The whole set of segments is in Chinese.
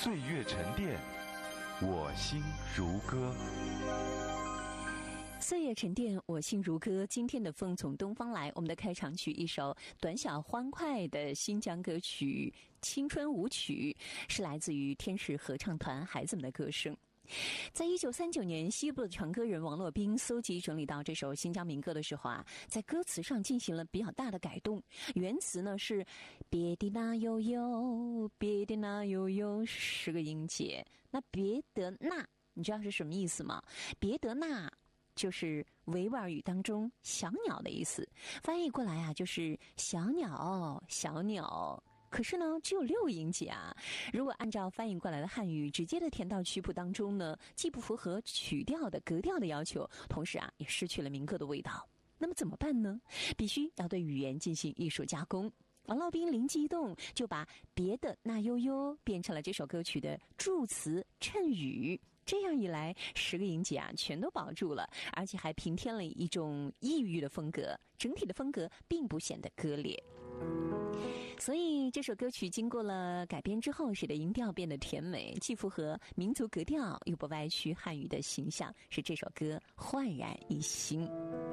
岁月沉淀，我心如歌。 岁月沉淀，我心如歌。今天的风从东方来，我们的开场曲一首短小欢快的新疆歌曲《青春舞曲》，是来自于天使合唱团孩子们的歌声。在1939年，西部的唱歌人王洛宾搜集整理到这首新疆民歌的时候啊，在歌词上进行了比较大的改动。原词呢是别的那悠悠，别的那悠悠，10个音节。那别的那，你知道是什么意思吗？别的那就是维吾尔语当中小鸟的意思，翻译过来啊就是小鸟小鸟。可是呢只有6音节啊，如果按照翻译过来的汉语直接的填到曲谱当中呢，既不符合曲调的格调的要求，同时啊也失去了民歌的味道。那么怎么办呢？必须要对语言进行艺术加工。王洛宾灵机一动，就把别的那悠悠变成了这首歌曲的助词衬语。这样一来，10个音节啊全都保住了，而且还平添了一种异域的风格，整体的风格并不显得割裂。所以这首歌曲经过了改编之后，使得音调变得甜美，既符合民族格调，又不歪曲汉语的形象，使这首歌焕然一新。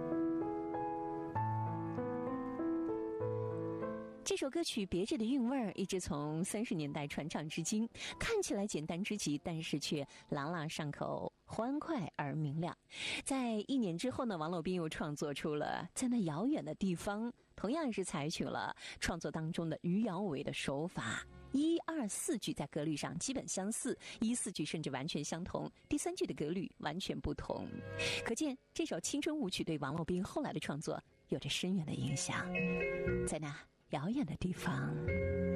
这首歌曲别致的韵味儿一直从30年代传唱至今，看起来简单之极，但是却朗朗上口，欢快而明亮。在1年之后呢，王洛宾又创作出了在那遥远的地方，同样是采取了创作当中的余姚尾的手法，1、2、4句在格律上基本相似，1、4句甚至完全相同，第3句的格律完全不同。可见这首青春舞曲对王洛宾后来的创作有着深远的影响。在那遥远的地方。